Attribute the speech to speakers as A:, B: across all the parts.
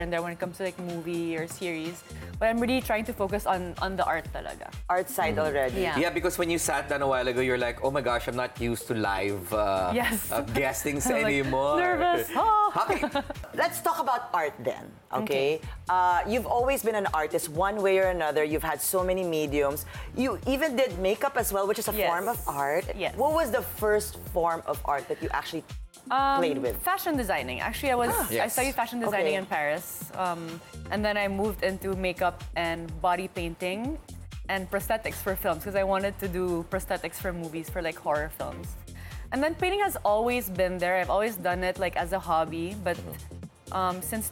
A: and there when it comes to like movie or series. But I'm really trying to focus on the art talaga.
B: Art side already.
A: Yeah.
C: Yeah, because when you sat down a while ago, you're like, oh my gosh, I'm not used to live
A: Yes.
C: guestings
A: I'm like,
C: anymore.
A: nervous.
C: Okay.
B: Let's talk about art then, okay? You've always been an artist one way or another. You've had so many mediums. You even did makeup as well, which is a
A: Yes.
B: form of art.
A: Yes.
B: What was the first form of art that you actually played with?
A: Fashion designing. Actually, I
C: Yes.
A: studied fashion designing
B: Okay.
A: in Paris, and then I moved into makeup and body painting and prosthetics for films because I wanted to do prosthetics for movies, for like horror films. And then painting has always been there. I've always done it like as a hobby, but since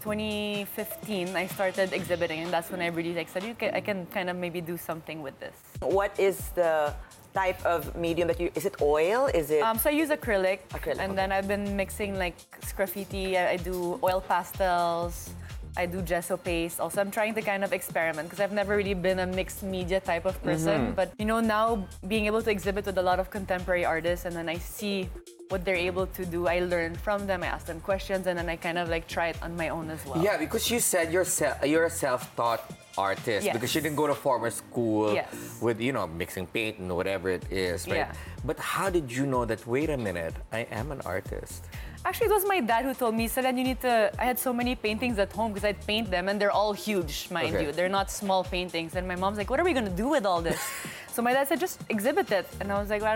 A: 2015, I started exhibiting, and that's when I really like said, I can kind of maybe do something with this.
B: What is the type of medium that you, is it oil? Is it?
A: So I use acrylic,
B: Acrylic,
A: and
B: okay.
A: then I've been mixing like graffiti. I do oil pastels. I do gesso paste. Also, I'm trying to kind of experiment because I've never really been a mixed media type of person. But you know, now being able to exhibit with a lot of contemporary artists, and then I see what they're able to do. I learn from them. I ask them questions, and then I kind of like try it on my own as well.
C: Yeah, because you said you're a self-taught artist
A: Yes.
C: because you didn't go to formal school
A: Yes.
C: with, you know, mixing paint and whatever it is, right?
A: Yeah.
C: But how did you know that, wait a minute, I am an artist?
A: Actually, it was my dad who told me, Selen, you need to. I had so many paintings at home because I'd paint them, and they're all huge, mind
C: Okay.
A: you. They're not small paintings. And my mom's like, what are we gonna do with all this? So my dad said, just exhibit it. And I was like, well,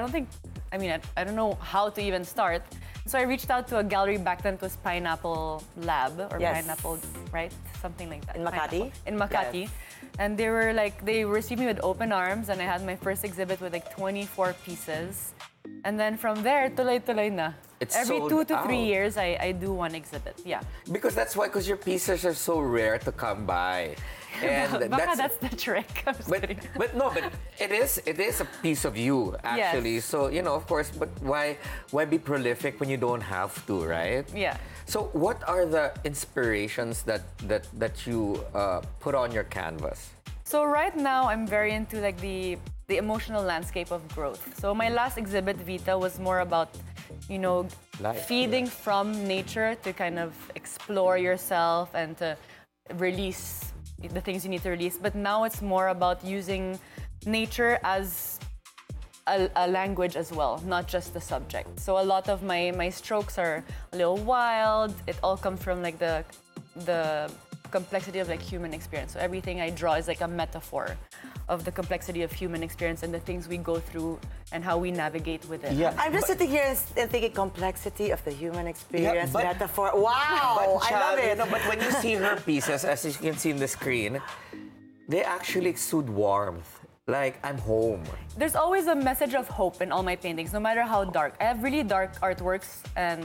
A: I don't know how to even start. So I reached out to a gallery back then. It was Pineapple Lab or
B: Yes.
A: Pineapple, right? Something like that.
B: In Makati?
A: Pineapple. In Makati.
B: Yes.
A: And they received me with open arms, and I had my first exhibit with like 24 pieces. And then from there, tuloy-tuloy na.
C: It's
A: Every
C: sold
A: 2 to 3
C: out.
A: years, I do one exhibit. Yeah.
C: Because that's why, because your pieces are so rare to come by. And
A: Baka that's the trick. I'm just
C: But
A: kidding.
C: but it is a piece of you actually.
A: Yes.
C: So, you know, of course, but why be prolific when you don't have to, right?
A: Yeah.
C: So what are the inspirations that you put on your canvas?
A: So right now, I'm very into like the emotional landscape of growth. So my last exhibit, Vita, was more about, you know,
C: Life,
A: feeding from nature to kind of explore yourself and to release the things you need to release. But now it's more about using nature as a language as well, not just the subject. So a lot of my strokes are a little wild. It all comes from like the complexity of like human experience. So everything I draw is like a metaphor of the complexity of human experience and the things we go through and how we navigate with it.
C: Yeah.
B: I'm just sitting here and thinking complexity of the human experience,
C: but-
B: metaphor. Wow,
C: But,
B: I love
C: Chad,
B: it.
C: you know, but when you see her pieces, as you can see in the screen, they actually exude warmth. Like, I'm home.
A: There's always a message of hope in all my paintings, no matter how dark. I have really dark artworks,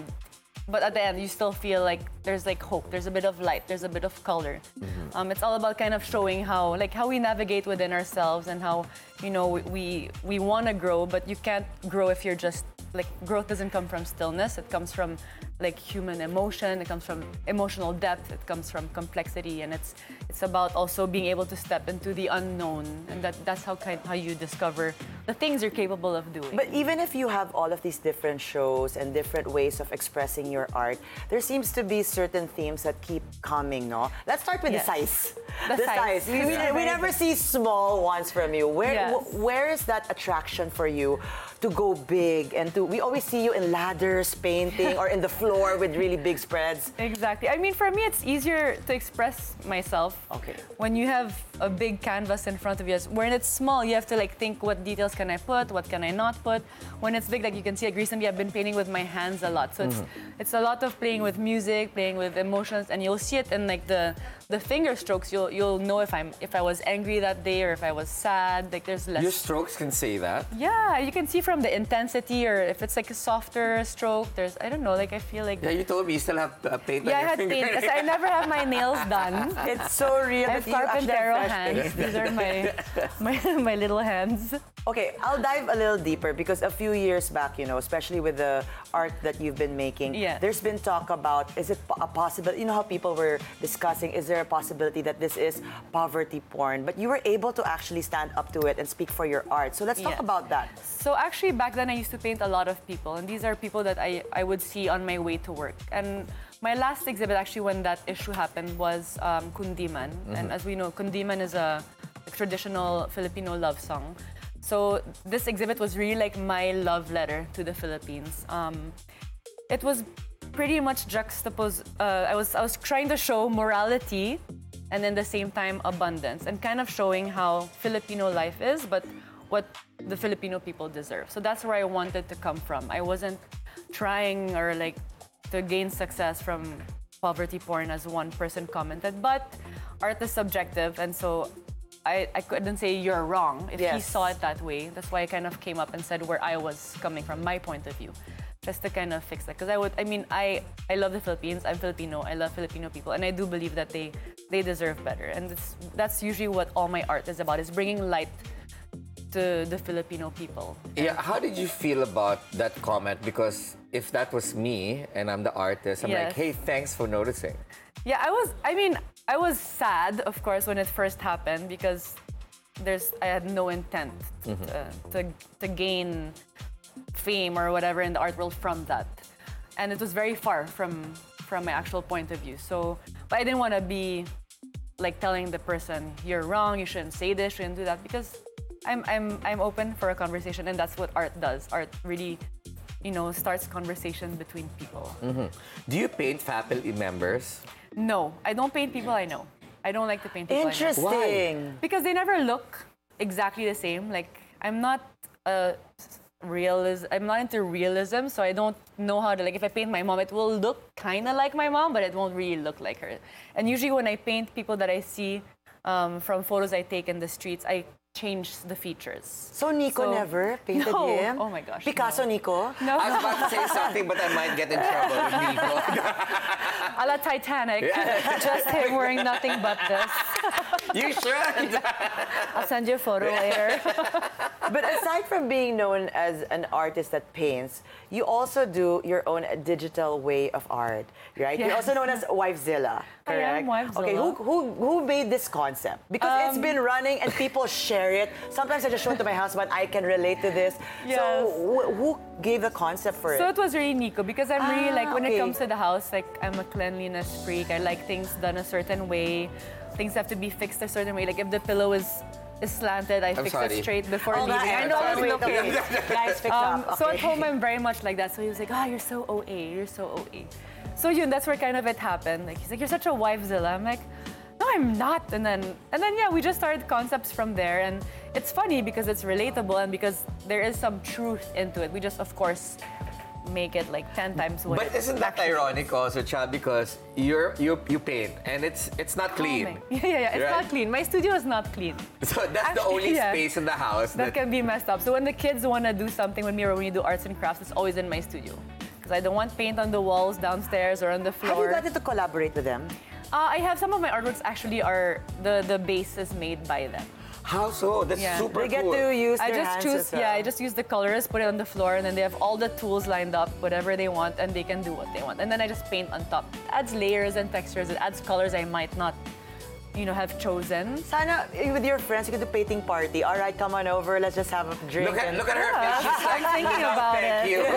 A: but at the end, you still feel like there's like hope. There's a bit of light. There's a bit of color. It's all about kind of showing how we navigate within ourselves and how, you know, we want to grow, but you can't grow if you're just like, growth doesn't come from stillness. It comes from like human emotion. It comes from emotional depth. It comes from complexity, and it's about also being able to step into the unknown, and that's how you discover the things you're capable of doing.
B: But even if you have all of these different shows and different ways of expressing your art, there seems to be certain themes that keep coming, no? Let's start with
A: Yes.
B: the size.
A: The size.
B: We never see small ones from you.
A: Yes.
B: Where is that attraction for you to go big and to? We always see you in ladders painting or in the floor with really big spreads.
A: Exactly. I mean, for me, it's easier to express myself.
B: Okay.
A: When you have a big canvas in front of you, when it's small, you have to like think, what details can I put? What can I not put? When it's big, like you can see, like recently, I've been painting with my hands a lot. So it's a lot of playing with music, playing with emotions, and you'll see it in like the finger strokes. You'll know if I was angry that day or if I was sad. Like there's less.
C: Your strokes can say that.
A: Yeah, you can see from the intensity, or if it's like a softer stroke. I don't know. Like I feel like.
C: Yeah, you told me you still have paint on
A: Yeah, I
C: your
A: had
C: finger.
A: paint because I never have my nails done.
B: It's so real.
A: I have
B: that you actually
A: Carpentero
B: fresh
A: hands.
B: paint.
A: These are my little hands.
B: Okay, I'll dive a little deeper because a few years back, you know, especially with the art that you've been making,
A: Yeah.
B: there's been talk about, is it a possibility, you know how people were discussing, is there a possibility that this is poverty porn? But you were able to actually stand up to it and speak for your art. So let's talk
A: Yes.
B: about that.
A: So actually back then I used to paint a lot of people, and these are people that I would see on my way to work. And my last exhibit, actually, when that issue happened, was Kundiman. And as we know, Kundiman is a traditional Filipino love song. So this exhibit was really like my love letter to the Philippines. It was pretty much juxtaposed. I was trying to show morality and at the same time abundance, and kind of showing how Filipino life is, but what the Filipino people deserve. So that's where I wanted to come from. I wasn't trying or like to gain success from poverty porn, as one person commented, but art is subjective, and so I couldn't say you're wrong if he saw it that way. That's why I kind of came up and said where I was coming from, my point of view, just to kind of fix that. Because I love the Philippines. I'm Filipino. I love Filipino people, and I do believe that they deserve better. And that's usually what all my art is about: is bringing light to the Filipino people.
C: Yeah, how did you feel about that comment? Because if that was me and I'm the artist, I'm like, hey, thanks for noticing.
A: Yeah, I was sad, of course, when it first happened, because I had no intent to gain fame or whatever in the art world from that. And it was very far from my actual point of view. So, but I didn't want to be like telling the person, you're wrong, you shouldn't say this, shouldn't do that, because I'm open for a conversation, and that's what art does. Art really, starts conversation between people.
C: Do you paint faculty members?
A: No, I don't paint people I know. I don't like to paint people I know.
B: Interesting.
C: Why?
A: Because they never look exactly the same. Like, I'm not into realism, so I don't know how to, like, if I paint my mom, it will look kind of like my mom, but it won't really look like her. And usually when I paint people that I see from photos I take in the streets, I change the features.
B: So Nico never painted him?
A: Oh my gosh.
B: Picasso,
A: no.
B: Nico?
A: No.
C: I was about to say something, but I might get in trouble with Nico.
A: A la Titanic. Just him wearing nothing but this.
C: You should.
A: I'll send you a photo later.
B: But aside from being known as an artist that paints, you also do your own digital way of art, right? You're also known as Wifezilla, correct?
A: I am Wifezilla.
B: Okay, who made this concept? Because it's been running and people share it. Sometimes I just show it to my husband, I can relate to this.
A: Yes.
B: So who gave the concept for it?
A: So it was really Nico, because I'm really like, when
B: okay.
A: it comes to the house, like, I'm a cleanliness freak. I like things done a certain way. Things have to be fixed a certain way. Like, if the pillow is slanted, I fix it straight before leaving.
B: I know, okay. Guys, fix up.
A: So
B: Okay.
A: at home, I'm very much like that. So he was like, you're so OA, you're so OA. So that's where kind of it happened. Like, he's like, you're such a Wifezilla. I'm like, no, I'm not. And then yeah, we just started concepts from there. And it's funny because it's relatable and because there is some truth into it. We just, of course, make it like 10 times what
C: But isn't that ironic also, Chad? Because you paint and it's not clean.
A: Yeah. It's
C: right?
A: not clean. My studio is not clean.
C: So that's the only space in the house
A: that can be messed up. So when the kids want to do something with me or when we do arts and crafts, it's always in my studio. Because I don't want paint on the walls downstairs or on the floor.
B: Have you gotten to collaborate with them?
A: I have some of my artworks actually are the base is made by them.
C: How so? That's super
B: They get
C: cool.
B: to use
A: I
B: their
A: just
B: hands
A: choose,
B: as well.
A: I just use the colors, put it on the floor, and then they have all the tools lined up, whatever they want, and they can do what they want. And then I just paint on top. It adds layers and textures. It adds colors I might not, have chosen.
B: Sana, with your friends, you could do painting party. All right, come on over. Let's just have a drink.
C: Look at her face. She's like,
A: I'm thinking
C: "No,
A: about
C: thank
A: it."
C: you.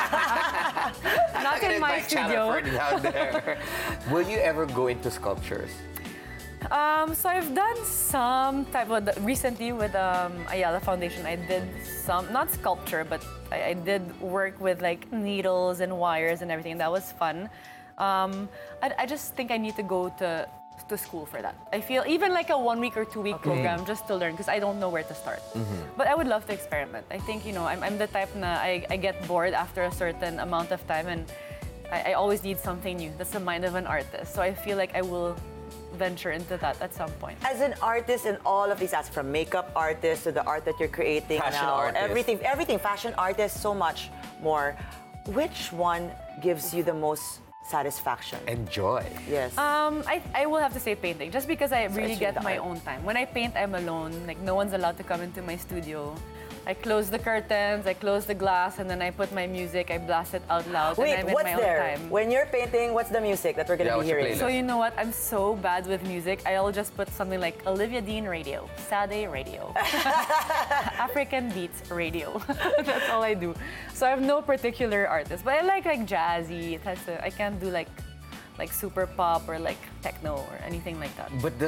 A: Not in my studio.
C: Down there. Will you ever go into sculptures?
A: So I've done some type of, recently with Ayala Foundation, I did some, not sculpture, but I did work with like needles and wires and everything. That was fun. I just think I need to go to school for that. I feel even like a 1 week or 2 week program just to learn, because I don't know where to start. But I would love to experiment. I think, I'm the type na I get bored after a certain amount of time, and I always need something new. That's the mind of an artist. So I feel like I will venture into that at some point.
B: As an artist in all of these aspects, from makeup artist to the art that you're creating
C: Fashion
B: now,
C: artist.
B: everything, fashion artist, so much more. Which one gives you the most satisfaction?
C: Enjoy.
B: Yes.
A: I will have to say painting, just because I really
B: it's
A: get
B: the
A: my
B: art.
A: own time. When I paint, I'm alone. Like, no one's allowed to come into my studio. I close the curtains, I close the glass, and then I put my music, I blast it out loud,
B: Wait,
A: and I'm in
B: what's
A: my own
B: there?
A: time.
B: When you're painting, what's the music that we're going
C: Yeah,
B: to be
C: what's your
B: hearing?
C: playlist?
A: So you know what? I'm so bad with music. I'll just put something like Olivia Dean radio, Sade radio, African beats radio. That's all I do. So I have no particular artist, but I like jazzy. I can't do like like super pop or like techno or anything like that.
C: But